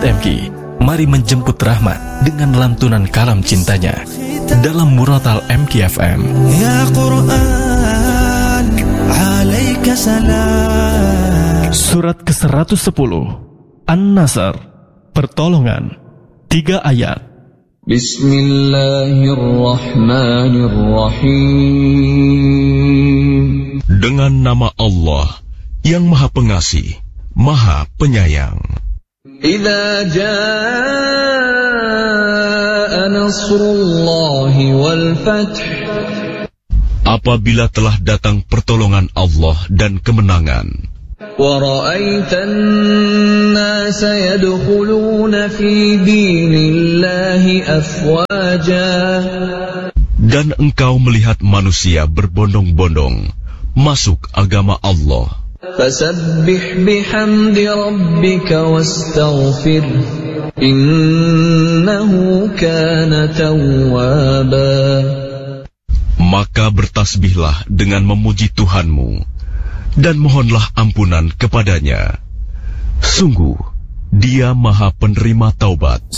MK, mari menjemput rahmat dengan lantunan kalam cintanya dalam Muratal MK FM. Ya Quran, alaika salam. Surat ke-110 An-Nasr, pertolongan, 3 ayat. Bismillahirrahmanirrahim. Dengan nama Allah yang Maha Pengasih, Maha Penyayang. Idza jaa nasrullahi wal fath. Apabila telah datang pertolongan Allah dan kemenangan. Wa ra'aitan nasa yadkhuluna fi dinillahi afwaja. Dan engkau melihat manusia berbondong-bondong masuk agama Allah. Fasabbih bihamdi rabbika wastaghfir. Innahu kana tawwaba. Maka bertasbihlah dengan memuji Tuhanmu dan mohonlah ampunan kepadanya. Sungguh, Dia Maha Penerima Taubat.